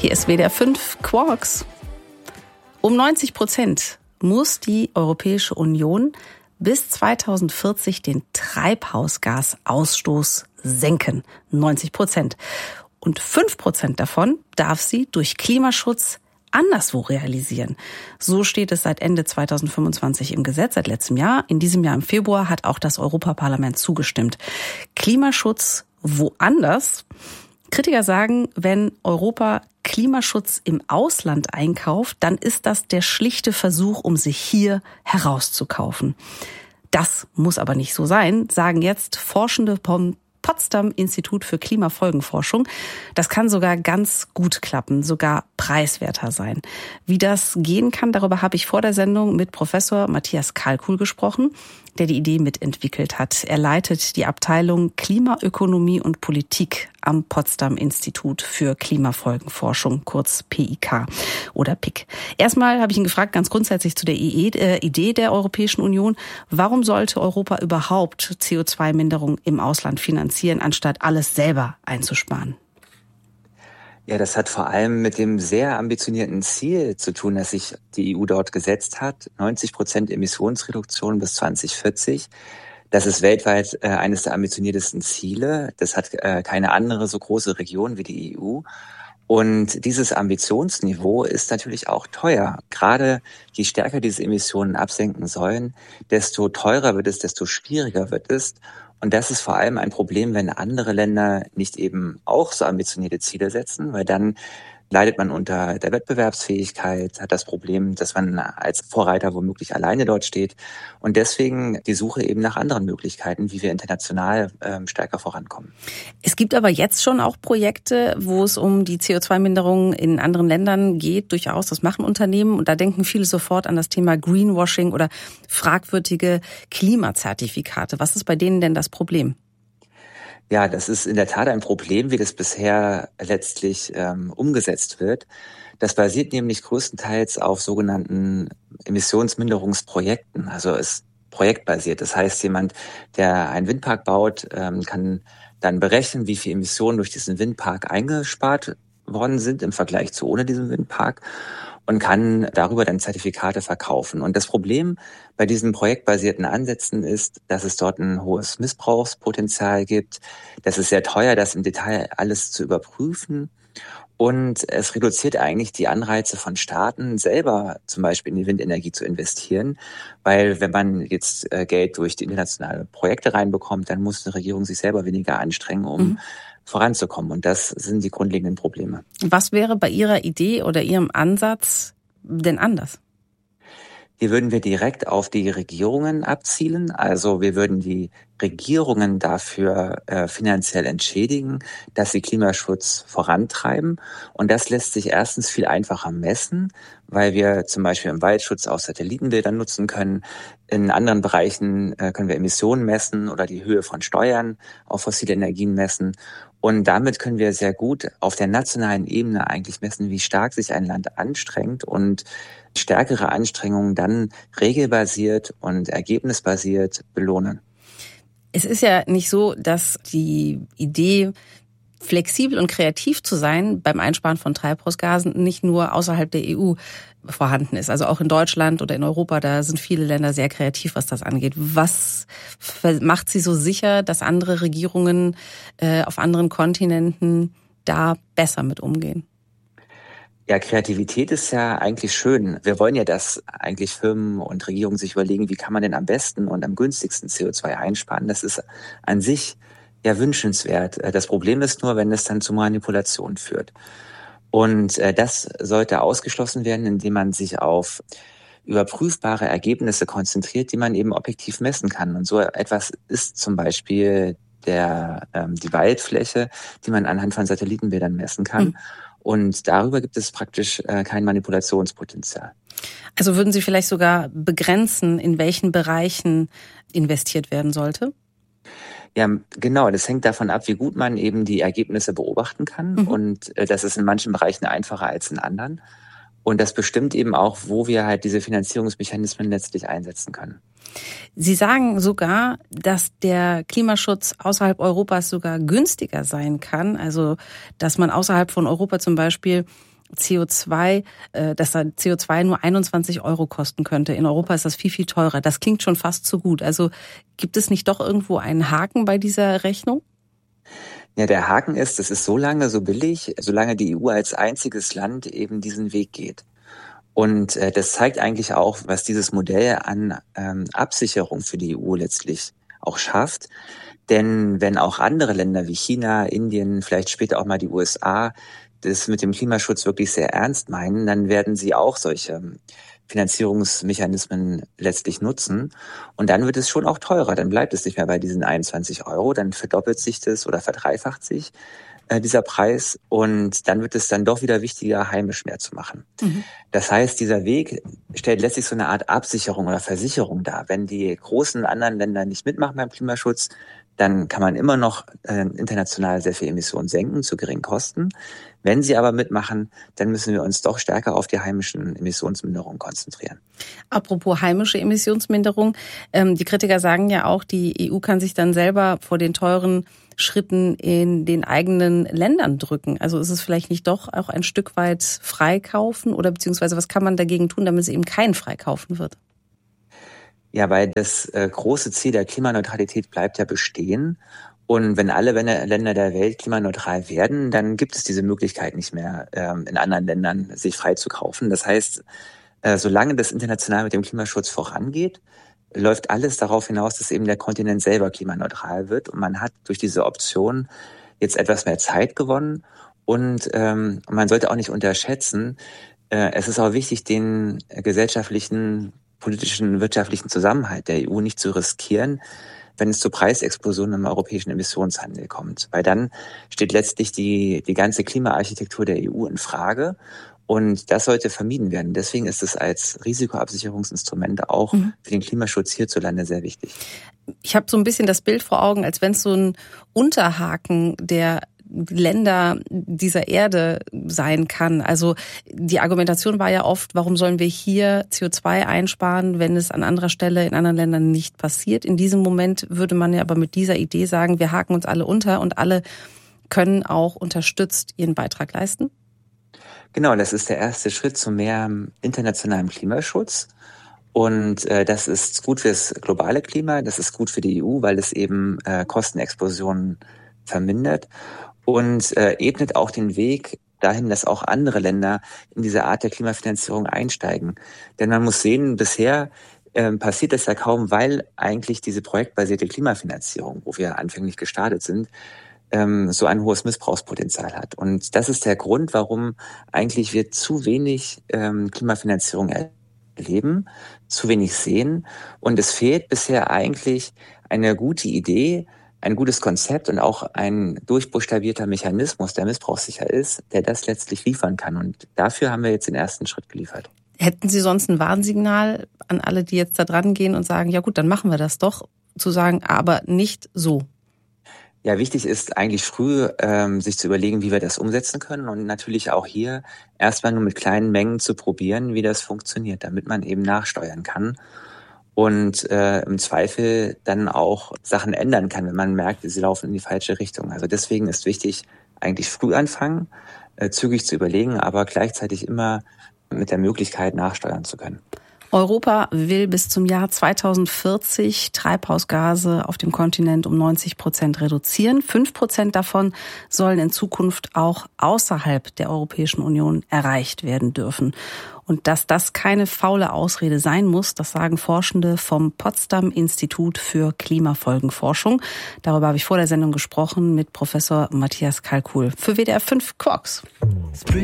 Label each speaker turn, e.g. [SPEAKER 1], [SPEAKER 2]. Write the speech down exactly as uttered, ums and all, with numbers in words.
[SPEAKER 1] Hier ist W D R fünf Quarks. Um neunzig Prozent muss die Europäische Union bis zweitausendvierzig den Treibhausgasausstoß senken. neunzig Prozent. Und fünf Prozent davon darf sie durch Klimaschutz anderswo realisieren. So steht es seit Ende zweitausendfünfundzwanzig im Gesetz, seit letztem Jahr. In diesem Jahr im Februar hat auch das Europaparlament zugestimmt. Klimaschutz woanders. Kritiker sagen, wenn Europa Klimaschutz im Ausland einkauft, dann ist das der schlichte Versuch, um sich hier herauszukaufen. Das muss aber nicht so sein, sagen jetzt Forschende vom Potsdam-Institut für Klimafolgenforschung. Das kann sogar ganz gut klappen, sogar preiswerter sein. Wie das gehen kann, darüber habe ich vor der Sendung mit Professor Matthias Kalkuhl gesprochen, der die Idee mitentwickelt hat. Er leitet die Abteilung Klimaökonomie und Politik am Potsdam-Institut für Klimafolgenforschung, kurz P I K oder P I K. Erstmal habe ich ihn gefragt, ganz grundsätzlich zu der Idee der Europäischen Union. Warum sollte Europa überhaupt C O zwei Minderung im Ausland finanzieren, anstatt alles selber einzusparen?
[SPEAKER 2] Ja, das hat vor allem mit dem sehr ambitionierten Ziel zu tun, das sich die E U dort gesetzt hat. neunzig Prozent Emissionsreduktion bis zwanzig vierzig. Das ist weltweit äh, eines der ambitioniertesten Ziele. Das hat äh, keine andere so große Region wie die E U. Und dieses Ambitionsniveau ist natürlich auch teuer. Gerade je stärker diese Emissionen absenken sollen, desto teurer wird es, desto schwieriger wird es. Und das ist vor allem ein Problem, wenn andere Länder nicht eben auch so ambitionierte Ziele setzen, weil dann leidet man unter der Wettbewerbsfähigkeit, hat das Problem, dass man als Vorreiter womöglich alleine dort steht. Und deswegen die Suche eben nach anderen Möglichkeiten, wie wir international ähm, stärker vorankommen.
[SPEAKER 1] Es gibt aber jetzt schon auch Projekte, wo es um die C O zwei Minderung in anderen Ländern geht. Durchaus, das machen Unternehmen. Und da denken viele sofort an das Thema Greenwashing oder fragwürdige Klimazertifikate. Was ist bei denen denn das Problem?
[SPEAKER 2] Ja, das ist in der Tat ein Problem, wie das bisher letztlich ähm, umgesetzt wird. Das basiert nämlich größtenteils auf sogenannten Emissionsminderungsprojekten. Also es ist projektbasiert. Das heißt, jemand, der einen Windpark baut, ähm, kann dann berechnen, wie viel Emissionen durch diesen Windpark eingespart worden sind im Vergleich zu ohne diesen Windpark, und kann darüber dann Zertifikate verkaufen. Und das Problem bei diesen projektbasierten Ansätzen ist, dass es dort ein hohes Missbrauchspotenzial gibt. Das ist sehr teuer, das im Detail alles zu überprüfen. Und es reduziert eigentlich die Anreize von Staaten, selber zum Beispiel in die Windenergie zu investieren. Weil wenn man jetzt Geld durch die internationalen Projekte reinbekommt, dann muss eine Regierung sich selber weniger anstrengen, um mhm. voranzukommen. Und das sind die grundlegenden Probleme.
[SPEAKER 1] Was wäre bei Ihrer Idee oder Ihrem Ansatz denn anders?
[SPEAKER 2] Hier würden wir direkt auf die Regierungen abzielen. Also wir würden die Regierungen dafür äh, finanziell entschädigen, dass sie Klimaschutz vorantreiben. Und das lässt sich erstens viel einfacher messen, weil wir zum Beispiel im Waldschutz auch Satellitenbilder nutzen können. In anderen Bereichen äh, können wir Emissionen messen oder die Höhe von Steuern auf fossile Energien messen. Und damit können wir sehr gut auf der nationalen Ebene eigentlich messen, wie stark sich ein Land anstrengt und stärkere Anstrengungen dann regelbasiert und ergebnisbasiert belohnen.
[SPEAKER 1] Es ist ja nicht so, dass die Idee, flexibel und kreativ zu sein beim Einsparen von Treibhausgasen, nicht nur außerhalb der E U vorhanden ist. Also auch in Deutschland oder in Europa, da sind viele Länder sehr kreativ, was das angeht. Was macht Sie so sicher, dass andere Regierungen äh, auf anderen Kontinenten da besser mit umgehen?
[SPEAKER 2] Ja, Kreativität ist ja eigentlich schön. Wir wollen ja, dass eigentlich Firmen und Regierungen sich überlegen, wie kann man denn am besten und am günstigsten C O zwei einsparen. Das ist an sich ja wünschenswert. Das Problem ist nur, wenn es dann zu Manipulation führt. Und das sollte ausgeschlossen werden, indem man sich auf überprüfbare Ergebnisse konzentriert, die man eben objektiv messen kann. Und so etwas ist zum Beispiel der, ähm, die Waldfläche, die man anhand von Satellitenbildern messen kann. Mhm. Und darüber gibt es praktisch äh, kein Manipulationspotenzial.
[SPEAKER 1] Also würden Sie vielleicht sogar begrenzen, in welchen Bereichen investiert werden sollte?
[SPEAKER 2] Ja, genau. Das hängt davon ab, wie gut man eben die Ergebnisse beobachten kann. Mhm. Und äh, das ist in manchen Bereichen einfacher als in anderen. Und das bestimmt eben auch, wo wir halt diese Finanzierungsmechanismen letztlich einsetzen können.
[SPEAKER 1] Sie sagen sogar, dass der Klimaschutz außerhalb Europas sogar günstiger sein kann. Also, dass man außerhalb von Europa zum Beispiel C O zwei, äh, dass da C O zwei nur einundzwanzig Euro kosten könnte. In Europa ist das viel, viel teurer. Das klingt schon fast zu gut. Also gibt es nicht doch irgendwo einen Haken bei dieser Rechnung?
[SPEAKER 2] Ja, der Haken ist, es ist so lange so billig, solange die E U als einziges Land eben diesen Weg geht. Und äh, das zeigt eigentlich auch, was dieses Modell an ähm, Absicherung für die E U letztlich auch schafft. Denn wenn auch andere Länder wie China, Indien, vielleicht später auch mal die U S A das mit dem Klimaschutz wirklich sehr ernst meinen, dann werden sie auch solche Finanzierungsmechanismen letztlich nutzen. Und dann wird es schon auch teurer. Dann bleibt es nicht mehr bei diesen einundzwanzig Euro. Dann verdoppelt sich das oder verdreifacht sich äh, dieser Preis. Und dann wird es dann doch wieder wichtiger, heimisch mehr zu machen. Mhm. Das heißt, dieser Weg stellt letztlich so eine Art Absicherung oder Versicherung dar. Wenn die großen anderen Länder nicht mitmachen beim Klimaschutz, dann kann man immer noch äh, international sehr viel Emissionen senken zu geringen Kosten. Wenn sie aber mitmachen, dann müssen wir uns doch stärker auf die heimischen Emissionsminderungen konzentrieren.
[SPEAKER 1] Apropos heimische Emissionsminderung, ähm, die Kritiker sagen ja auch, die E U kann sich dann selber vor den teuren Schritten in den eigenen Ländern drücken. Also ist es vielleicht nicht doch auch ein Stück weit freikaufen oder beziehungsweise was kann man dagegen tun, damit es eben kein Freikaufen wird?
[SPEAKER 2] Ja, weil das äh, große Ziel der Klimaneutralität bleibt ja bestehen. Und wenn alle Länder der Welt klimaneutral werden, dann gibt es diese Möglichkeit nicht mehr, ähm, in anderen Ländern sich freizukaufen. Das heißt, äh, solange das international mit dem Klimaschutz vorangeht, läuft alles darauf hinaus, dass eben der Kontinent selber klimaneutral wird. Und man hat durch diese Option jetzt etwas mehr Zeit gewonnen. Und ähm, man sollte auch nicht unterschätzen, äh, es ist auch wichtig, den gesellschaftlichen, politischen, wirtschaftlichen Zusammenhalt der E U nicht zu riskieren, wenn es zu Preisexplosionen im europäischen Emissionshandel kommt. Weil dann steht letztlich die, die ganze Klimaarchitektur der E U in Frage. Und das sollte vermieden werden. Deswegen ist es als Risikoabsicherungsinstrument auch mhm. für den Klimaschutz hierzulande sehr wichtig.
[SPEAKER 1] Ich habe so ein bisschen das Bild vor Augen, als wenn es so ein Unterhaken der Länder dieser Erde sein kann. Also die Argumentation war ja oft, warum sollen wir hier C O zwei einsparen, wenn es an anderer Stelle in anderen Ländern nicht passiert. In diesem Moment würde man ja aber mit dieser Idee sagen, wir haken uns alle unter und alle können auch unterstützt ihren Beitrag leisten.
[SPEAKER 2] Genau, das ist der erste Schritt zu mehr internationalem Klimaschutz. Und äh, das ist gut fürs globale Klima, das ist gut für die E U, weil es eben äh, Kostenexplosionen vermindert und äh, ebnet auch den Weg dahin, dass auch andere Länder in diese Art der Klimafinanzierung einsteigen. Denn man muss sehen, bisher äh, passiert das ja kaum, weil eigentlich diese projektbasierte Klimafinanzierung, wo wir anfänglich gestartet sind, ähm, so ein hohes Missbrauchspotenzial hat. Und das ist der Grund, warum eigentlich wir zu wenig ähm, Klimafinanzierung erleben, zu wenig sehen. Und es fehlt bisher eigentlich eine gute Idee, ein gutes Konzept und auch ein durchbuchstabierter Mechanismus, der missbrauchssicher ist, der das letztlich liefern kann. Und dafür haben wir jetzt den ersten Schritt geliefert.
[SPEAKER 1] Hätten Sie sonst ein Warnsignal an alle, die jetzt da dran gehen und sagen, ja gut, dann machen wir das doch, zu sagen, aber nicht so?
[SPEAKER 2] Ja, wichtig ist eigentlich früh, ähm, sich zu überlegen, wie wir das umsetzen können und natürlich auch hier erstmal nur mit kleinen Mengen zu probieren, wie das funktioniert, damit man eben nachsteuern kann. Und äh, im Zweifel dann auch Sachen ändern kann, wenn man merkt, sie laufen in die falsche Richtung. Also deswegen ist wichtig, eigentlich früh anfangen, äh, zügig zu überlegen, aber gleichzeitig immer mit der Möglichkeit nachsteuern zu können.
[SPEAKER 1] Europa will bis zum Jahr zweitausendvierzig Treibhausgase auf dem Kontinent um neunzig Prozent reduzieren. Fünf Prozent davon sollen in Zukunft auch außerhalb der Europäischen Union erreicht werden dürfen. Und dass das keine faule Ausrede sein muss, das sagen Forschende vom Potsdam Institut für Klimafolgenforschung. Darüber habe ich vor der Sendung gesprochen mit Professor Matthias Kalkuhl für W D R fünf Quarks.